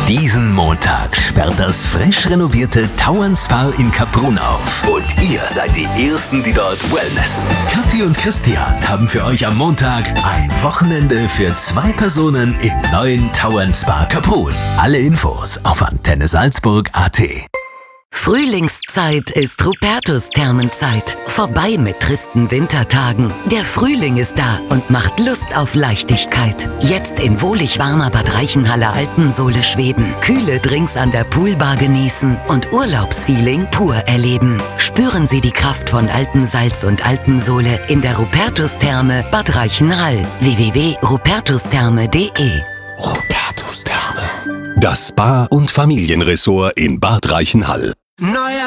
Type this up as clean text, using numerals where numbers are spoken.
Diesen Montag sperrt das frisch renovierte Tauernspa in Kaprun auf. Und ihr seid die Ersten, die dort wellnessen. Kathi und Christian haben für euch am Montag ein Wochenende für 2 Personen im neuen Tauernspa Kaprun. Alle Infos auf antennesalzburg.at. Frühlingszeit ist Rupertus-Thermenzeit. Vorbei mit tristen Wintertagen. Der Frühling ist da und macht Lust auf Leichtigkeit. Jetzt in wohlig warmer Bad Reichenhaller Alpensohle schweben, kühle Drinks an der Poolbar genießen und Urlaubsfeeling pur erleben. Spüren Sie die Kraft von Alpensalz und Alpensohle in der Rupertus-Therme Bad Reichenhall. www.rupertustherme.de. Rupertus Therme. Das Spa- und Familienressort in Bad Reichenhall. Neuer